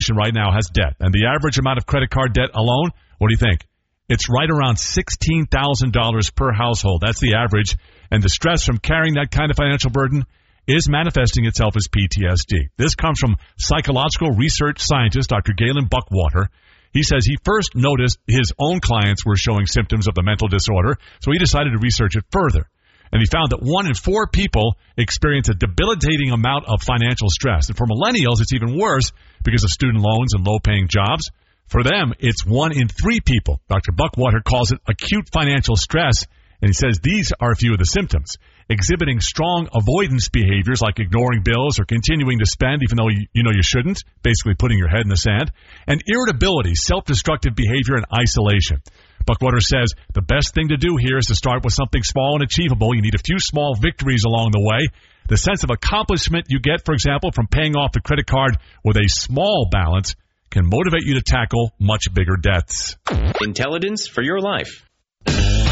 population right now has debt. And the average amount of credit card debt alone, what do you think? It's right around $16,000 per household. That's the average. And the stress from carrying that kind of financial burden is manifesting itself as PTSD. This comes from psychological research scientist Dr. Galen Buckwater. He says he first noticed his own clients were showing symptoms of the mental disorder, so he decided to research it further. And he found that 1 in 4 people experience a debilitating amount of financial stress. And for millennials, it's even worse because of student loans and low-paying jobs. For them, it's 1 in 3 people. Dr. Buckwater calls it acute financial stress, and he says these are a few of the symptoms. Exhibiting strong avoidance behaviors like ignoring bills or continuing to spend even though you know you shouldn't, basically putting your head in the sand. And irritability, self-destructive behavior, and isolation. Buckwater says the best thing to do here is to start with something small and achievable. You need a few small victories along the way. The sense of accomplishment you get, for example, from paying off the credit card with a small balance can motivate you to tackle much bigger debts. Intelligence for your life.